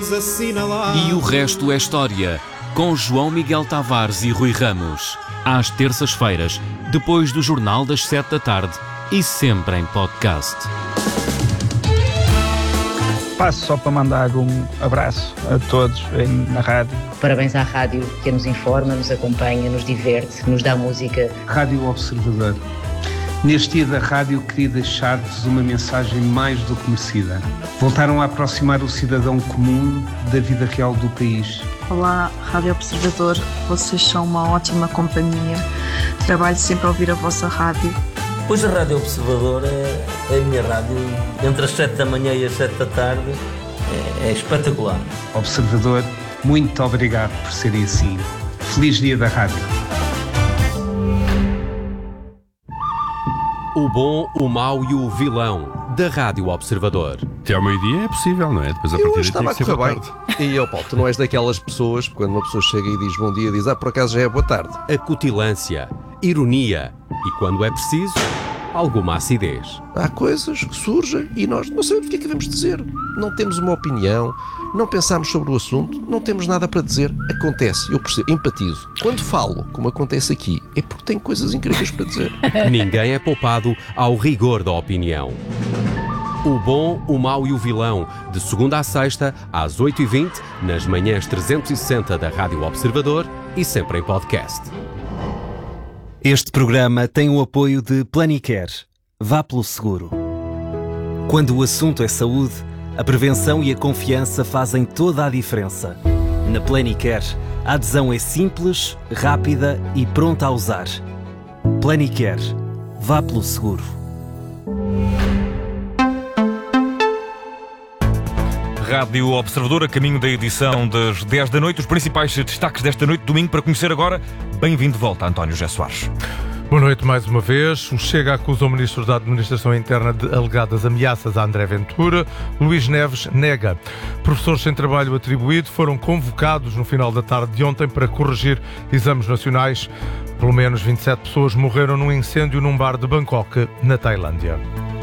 queres assinalar. E o resto é história, com João Miguel Tavares e Rui Ramos. Às terças-feiras, depois do Jornal das 7 da tarde e sempre em podcast. Passo só para mandar um abraço a todos na rádio. Parabéns à rádio que nos informa, nos acompanha, nos diverte, nos dá música. Rádio Observador. Neste dia da rádio queria deixar-vos uma mensagem mais do que merecida. Voltaram a aproximar o cidadão comum da vida real do país. Olá, Rádio Observador, vocês são uma ótima companhia. Trabalho sempre a ouvir a vossa rádio. Pois a Rádio Observador é a minha rádio, entre as 7 da manhã e as 7 da tarde, é espetacular. Observador, muito obrigado por serem assim. Feliz dia da rádio. O bom, o mau e o vilão da Rádio Observador. Até ao meio-dia é possível, não é? Depois a partir daí tem que ser boa tarde. E Paulo, tu não és daquelas pessoas, quando uma pessoa chega e diz bom dia, diz por acaso já é boa tarde. Acutilância, ironia e, quando é preciso, alguma acidez. Há coisas que surgem e nós não sabemos o que é que devemos dizer. Não temos uma opinião, não pensamos sobre o assunto, não temos nada para dizer. Acontece, eu percebo, empatizo. Quando falo, como acontece aqui, é porque tenho coisas incríveis para dizer. Ninguém é poupado ao rigor da opinião. O bom, o mau e o vilão, de segunda à sexta, às 8h20, nas manhãs 360 da Rádio Observador e sempre em podcast. Este programa tem o apoio de Planicare. Vá pelo seguro. Quando o assunto é saúde, a prevenção e a confiança fazem toda a diferença. Na Planicare, a adesão é simples, rápida e pronta a usar. Planicare. Vá pelo seguro. Rádio Observador, a caminho da edição das 10 da noite. Os principais destaques desta noite, domingo, para conhecer agora. Bem-vindo de volta, António José Soares. Boa noite mais uma vez. O Chega acusa o Ministro da Administração Interna de alegadas ameaças a André Ventura. Luís Neves nega. Professores sem trabalho atribuído foram convocados no final da tarde de ontem para corrigir exames nacionais. Pelo menos 27 pessoas morreram num incêndio num bar de Bangkok, na Tailândia.